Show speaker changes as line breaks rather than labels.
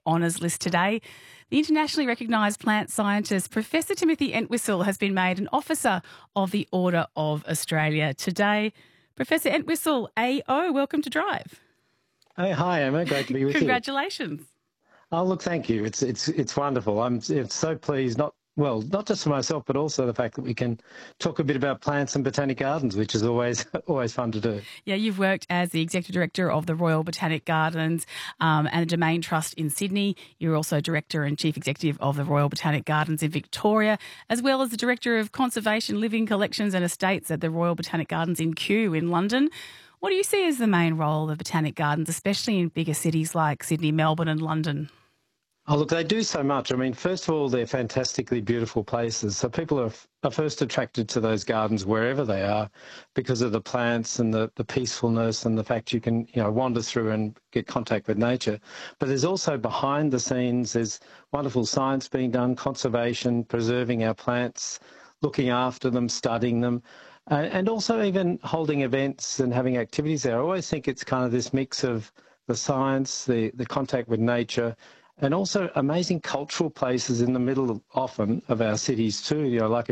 honours list today. The internationally recognised plant scientist Professor Timothy Entwistle has been made an Officer of the Order of Australia today. Professor Entwistle, AO, welcome to Drive.
Hey, hi, Emma. Great to be with you.
Congratulations.
Oh, look, thank you. It's wonderful. I'm so pleased, not just for myself, but also the fact that we can talk a bit about plants and botanic gardens, which is always fun to do.
Yeah, you've worked as the Executive Director of the Royal Botanic Gardens and the Domain Trust in Sydney. You're also Director and Chief Executive of the Royal Botanic Gardens in Victoria, as well as the Director of Conservation, Living Collections and Estates at the Royal Botanic Gardens in Kew in London. What do you see as the main role of botanic gardens, especially in bigger cities like Sydney, Melbourne and London?
Oh, look, they do so much. I mean, first of all, they're fantastically beautiful places. So people are first attracted to those gardens wherever they are because of the plants and the peacefulness and the fact you can, wander through and get contact with nature. But there's also behind the scenes, there's wonderful science being done, conservation, preserving our plants, looking after them, studying them, and also even holding events and having activities there. I always think it's kind of this mix of the science, the contact with nature, and also amazing cultural places in the middle often of our cities too, like